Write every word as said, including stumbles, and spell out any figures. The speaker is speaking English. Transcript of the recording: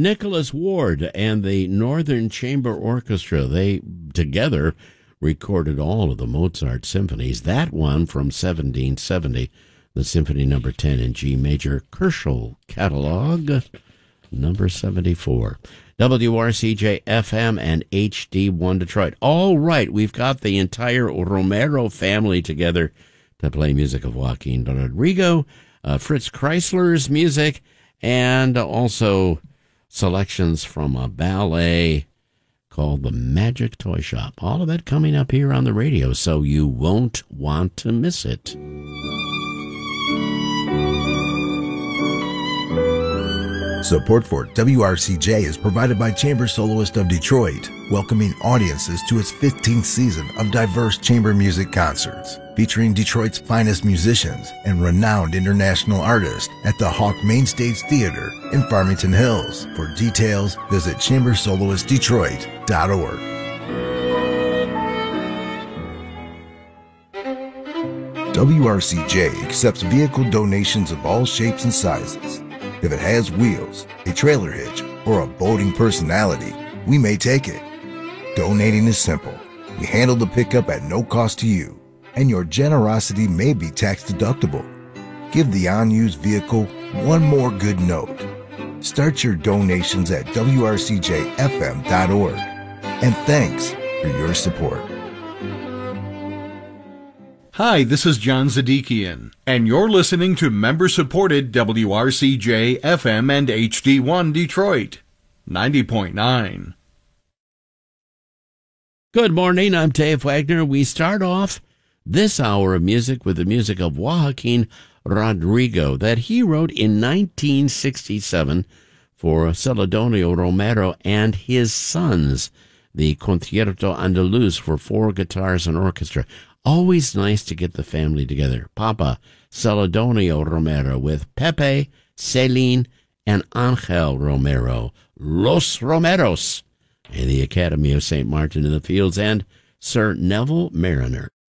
Nicholas Ward and the Northern Chamber Orchestra, they together recorded all of the Mozart symphonies. That one from seventeen seventy, the Symphony Number ten in G major, Kerschel Catalog, number seventy-four. W R C J F M and H D one Detroit. All right, we've got the entire Romero family together to play music of Joaquin Rodrigo, uh, Fritz Kreisler's music, and also selections from a ballet called The Magic Toy Shop. All of that coming up here on the radio, so you won't want to miss it. Support for W R C J is provided by Chamber Soloist of Detroit, welcoming audiences to its fifteenth season of diverse chamber music concerts, featuring Detroit's finest musicians and renowned international artists at the Hawk Mainstage Theater in Farmington Hills. For details, visit chamber soloist detroit dot org. W R C J accepts vehicle donations of all shapes and sizes. If it has wheels, a trailer hitch, or a boating personality, we may take it. Donating is simple. We handle the pickup at no cost to you, and your generosity may be tax deductible. Give the unused vehicle one more good note. Start your donations at W R C J F M dot org. And thanks for your support. Hi, this is John Zadikian, and you're listening to member-supported W R C J F M and H D one Detroit, ninety point nine. Good morning, I'm Dave Wagner. We start off this hour of music with the music of Joaquin Rodrigo that he wrote in nineteen sixty-seven for Celedonio Romero and his sons, the Concierto Andaluz for four guitars and orchestra. Always nice to get the family together. Papa Celedonio Romero with Pepe, Celine, and Angel Romero, Los Romeros, and the Academy of Saint Martin in the Fields, and Sir Neville Mariner.